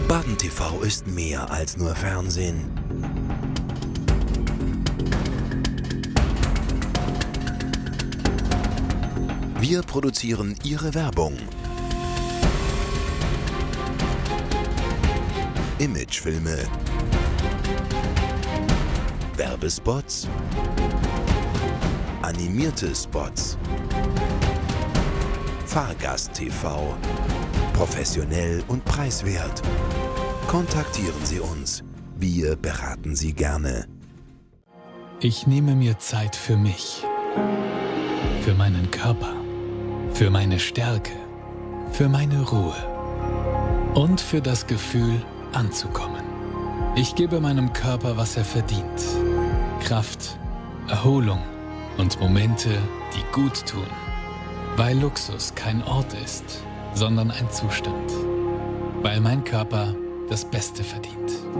Baden TV ist mehr als nur Fernsehen. Wir produzieren Ihre Werbung. Imagefilme, Werbespots, animierte Spots, Fahrgast-TV, professionell und preiswert. Kontaktieren Sie uns. Wir beraten Sie gerne. Ich nehme mir Zeit für mich, für meinen Körper, für meine Stärke, für meine Ruhe und für das Gefühl, anzukommen. Ich gebe meinem Körper, was er verdient. Kraft, Erholung und Momente, die gut tun. Weil Luxus kein Ort ist, sondern ein Zustand. Weil mein Körper das Beste verdient.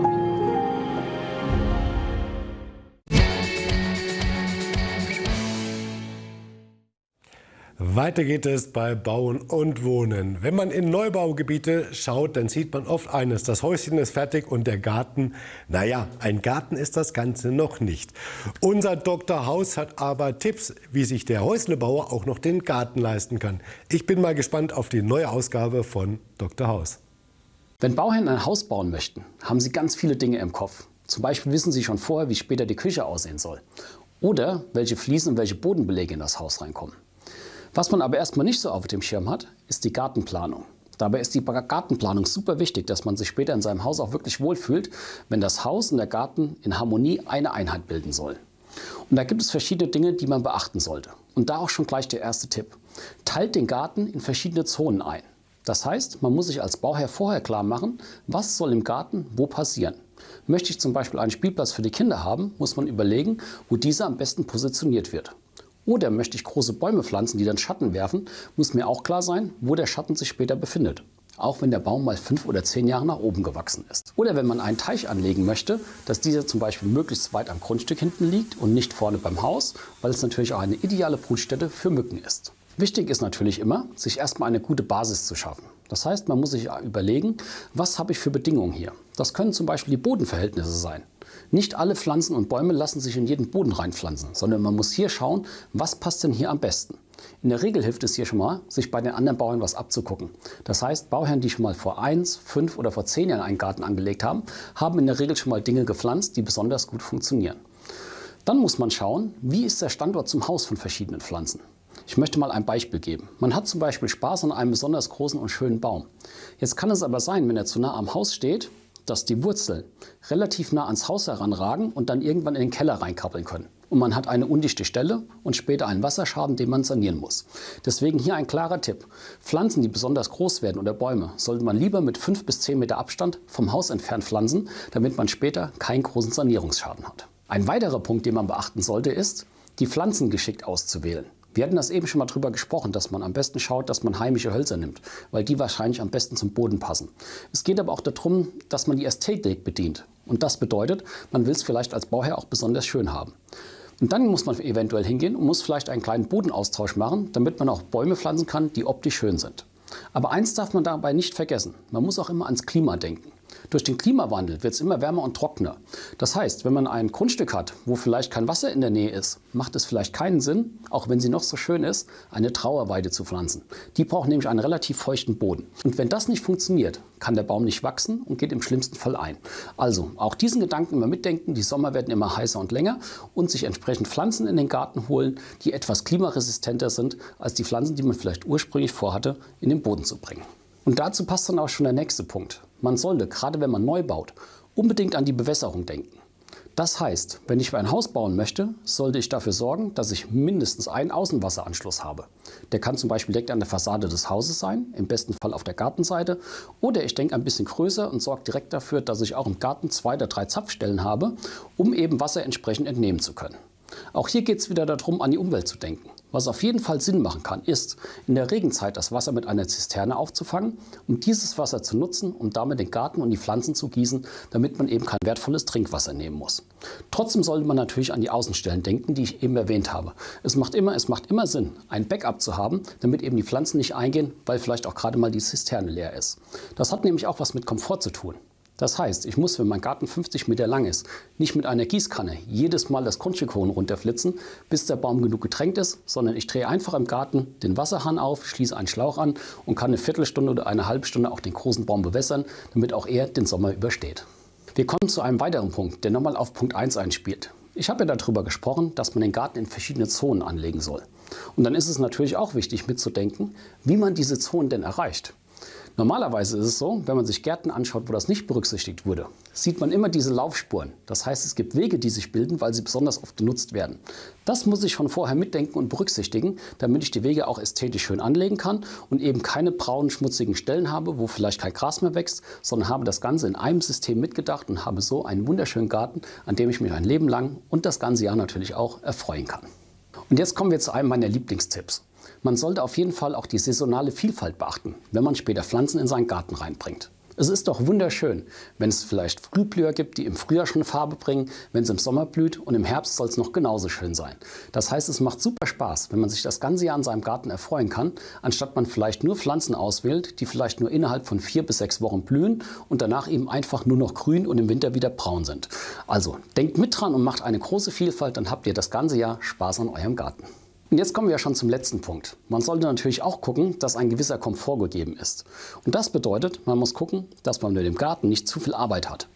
Weiter geht es bei Bauen und Wohnen. Wenn man in Neubaugebiete schaut, dann sieht man oft eines: Das Häuschen ist fertig und der Garten, naja, ein Garten ist das Ganze noch nicht. Unser Dr. Haus hat aber Tipps, wie sich der Häuslebauer auch noch den Garten leisten kann. Ich bin mal gespannt auf die neue Ausgabe von Dr. Haus. Wenn Bauherren ein Haus bauen möchten, haben sie ganz viele Dinge im Kopf. Zum Beispiel wissen sie schon vorher, wie später die Küche aussehen soll. Oder welche Fliesen und welche Bodenbeläge in das Haus reinkommen. Was man aber erstmal nicht so auf dem Schirm hat, ist die Gartenplanung. Dabei ist die Gartenplanung super wichtig, dass man sich später in seinem Haus auch wirklich wohlfühlt, wenn das Haus und der Garten in Harmonie eine Einheit bilden soll. Und da gibt es verschiedene Dinge, die man beachten sollte. Und da auch schon gleich der erste Tipp. Teilt den Garten in verschiedene Zonen ein. Das heißt, man muss sich als Bauherr vorher klar machen, was soll im Garten wo passieren. Möchte ich zum Beispiel einen Spielplatz für die Kinder haben, muss man überlegen, wo dieser am besten positioniert wird. Oder möchte ich große Bäume pflanzen, die dann Schatten werfen, muss mir auch klar sein, wo der Schatten sich später befindet. Auch wenn der Baum mal 5 oder 10 Jahre nach oben gewachsen ist. Oder wenn man einen Teich anlegen möchte, dass dieser zum Beispiel möglichst weit am Grundstück hinten liegt und nicht vorne beim Haus, weil es natürlich auch eine ideale Brutstätte für Mücken ist. Wichtig ist natürlich immer, sich erstmal eine gute Basis zu schaffen. Das heißt, man muss sich überlegen, was habe ich für Bedingungen hier. Das können zum Beispiel die Bodenverhältnisse sein. Nicht alle Pflanzen und Bäume lassen sich in jeden Boden reinpflanzen, sondern man muss hier schauen, was passt denn hier am besten. In der Regel hilft es hier schon mal, sich bei den anderen Bauern was abzugucken. Das heißt, Bauherren, die schon mal vor 1, 5 oder vor 10 Jahren einen Garten angelegt haben, haben in der Regel schon mal Dinge gepflanzt, die besonders gut funktionieren. Dann muss man schauen, wie ist der Standort zum Haus von verschiedenen Pflanzen. Ich möchte mal ein Beispiel geben. Man hat zum Beispiel Spaß an einem besonders großen und schönen Baum. Jetzt kann es aber sein, wenn er zu nah am Haus steht, dass die Wurzeln relativ nah ans Haus heranragen und dann irgendwann in den Keller reinkrabbeln können. Und man hat eine undichte Stelle und später einen Wasserschaden, den man sanieren muss. Deswegen hier ein klarer Tipp. Pflanzen, die besonders groß werden oder Bäume, sollte man lieber mit 5 bis 10 Meter Abstand vom Haus entfernt pflanzen, damit man später keinen großen Sanierungsschaden hat. Ein weiterer Punkt, den man beachten sollte, ist, die Pflanzen geschickt auszuwählen. Wir hatten das eben schon mal drüber gesprochen, dass man am besten schaut, dass man heimische Hölzer nimmt, weil die wahrscheinlich am besten zum Boden passen. Es geht aber auch darum, dass man die Ästhetik bedient. Und das bedeutet, man will es vielleicht als Bauherr auch besonders schön haben. Und dann muss man eventuell hingehen und muss vielleicht einen kleinen Bodenaustausch machen, damit man auch Bäume pflanzen kann, die optisch schön sind. Aber eins darf man dabei nicht vergessen, man muss auch immer ans Klima denken. Durch den Klimawandel wird es immer wärmer und trockener. Das heißt, wenn man ein Grundstück hat, wo vielleicht kein Wasser in der Nähe ist, macht es vielleicht keinen Sinn, auch wenn sie noch so schön ist, eine Trauerweide zu pflanzen. Die braucht nämlich einen relativ feuchten Boden. Und wenn das nicht funktioniert, kann der Baum nicht wachsen und geht im schlimmsten Fall ein. Also auch diesen Gedanken immer mitdenken, die Sommer werden immer heißer und länger und sich entsprechend Pflanzen in den Garten holen, die etwas klimaresistenter sind als die Pflanzen, die man vielleicht ursprünglich vorhatte, in den Boden zu bringen. Und dazu passt dann auch schon der nächste Punkt. Man sollte, gerade wenn man neu baut, unbedingt an die Bewässerung denken. Das heißt, wenn ich ein Haus bauen möchte, sollte ich dafür sorgen, dass ich mindestens einen Außenwasseranschluss habe. Der kann zum Beispiel direkt an der Fassade des Hauses sein, im besten Fall auf der Gartenseite. Oder ich denke ein bisschen größer und sorge direkt dafür, dass ich auch im Garten 2 oder 3 Zapfstellen habe, um eben Wasser entsprechend entnehmen zu können. Auch hier geht es wieder darum, an die Umwelt zu denken. Was auf jeden Fall Sinn machen kann, ist, in der Regenzeit das Wasser mit einer Zisterne aufzufangen, um dieses Wasser zu nutzen, um damit den Garten und die Pflanzen zu gießen, damit man eben kein wertvolles Trinkwasser nehmen muss. Trotzdem sollte man natürlich an die Außenstellen denken, die ich eben erwähnt habe. Es macht immer Sinn, ein Backup zu haben, damit eben die Pflanzen nicht eingehen, weil vielleicht auch gerade mal die Zisterne leer ist. Das hat nämlich auch was mit Komfort zu tun. Das heißt, ich muss, wenn mein Garten 50 Meter lang ist, nicht mit einer Gießkanne jedes Mal das Grundstück hoch und runter flitzen, bis der Baum genug getränkt ist, sondern ich drehe einfach im Garten den Wasserhahn auf, schließe einen Schlauch an und kann eine Viertelstunde oder eine halbe Stunde auch den großen Baum bewässern, damit auch er den Sommer übersteht. Wir kommen zu einem weiteren Punkt, der nochmal auf Punkt 1 einspielt. Ich habe ja darüber gesprochen, dass man den Garten in verschiedene Zonen anlegen soll. Und dann ist es natürlich auch wichtig mitzudenken, wie man diese Zonen denn erreicht. Normalerweise ist es so, wenn man sich Gärten anschaut, wo das nicht berücksichtigt wurde, sieht man immer diese Laufspuren. Das heißt, es gibt Wege, die sich bilden, weil sie besonders oft genutzt werden. Das muss ich schon vorher mitdenken und berücksichtigen, damit ich die Wege auch ästhetisch schön anlegen kann und eben keine braunen, schmutzigen Stellen habe, wo vielleicht kein Gras mehr wächst, sondern habe das Ganze in einem System mitgedacht und habe so einen wunderschönen Garten, an dem ich mich ein Leben lang und das ganze Jahr natürlich auch erfreuen kann. Und jetzt kommen wir zu einem meiner Lieblingstipps. Man sollte auf jeden Fall auch die saisonale Vielfalt beachten, wenn man später Pflanzen in seinen Garten reinbringt. Es ist doch wunderschön, wenn es vielleicht Frühblüher gibt, die im Frühjahr schon Farbe bringen, wenn es im Sommer blüht, und im Herbst soll es noch genauso schön sein. Das heißt, es macht super Spaß, wenn man sich das ganze Jahr an seinem Garten erfreuen kann, anstatt man vielleicht nur Pflanzen auswählt, die vielleicht nur innerhalb von 4 bis 6 Wochen blühen und danach eben einfach nur noch grün und im Winter wieder braun sind. Also denkt mit dran und macht eine große Vielfalt, dann habt ihr das ganze Jahr Spaß an eurem Garten. Und jetzt kommen wir ja schon zum letzten Punkt. Man sollte natürlich auch gucken, dass ein gewisser Komfort gegeben ist. Und das bedeutet, man muss gucken, dass man mit dem Garten nicht zu viel Arbeit hat.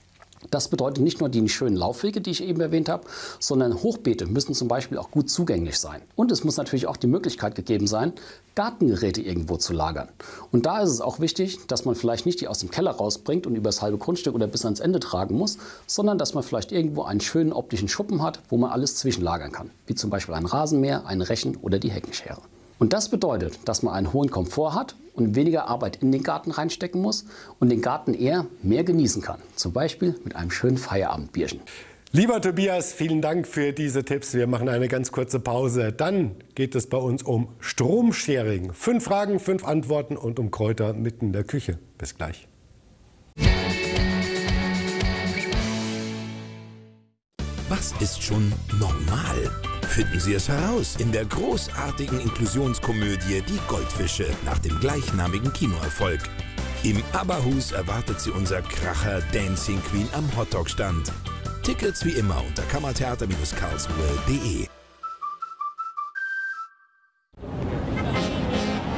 Das bedeutet nicht nur die schönen Laufwege, die ich eben erwähnt habe, sondern Hochbeete müssen zum Beispiel auch gut zugänglich sein. Und es muss natürlich auch die Möglichkeit gegeben sein, Gartengeräte irgendwo zu lagern. Und da ist es auch wichtig, dass man vielleicht nicht die aus dem Keller rausbringt und über das halbe Grundstück oder bis ans Ende tragen muss, sondern dass man vielleicht irgendwo einen schönen optischen Schuppen hat, wo man alles zwischenlagern kann. Wie zum Beispiel ein Rasenmäher, ein Rechen oder die Heckenschere. Und das bedeutet, dass man einen hohen Komfort hat und weniger Arbeit in den Garten reinstecken muss und den Garten eher mehr genießen kann. Zum Beispiel mit einem schönen Feierabendbierchen. Lieber Tobias, vielen Dank für diese Tipps. Wir machen eine ganz kurze Pause. Dann geht es bei uns um Stromsharing. 5 Fragen, 5 Antworten und um Kräuter mitten in der Küche. Bis gleich. Was ist schon normal? Finden Sie es heraus in der großartigen Inklusionskomödie Die Goldfische nach dem gleichnamigen Kinoerfolg. Im ABBA-Hus erwartet Sie unser Kracher Dancing Queen am Hotdog-Stand. Tickets wie immer unter kammertheater-karlsruhe.de.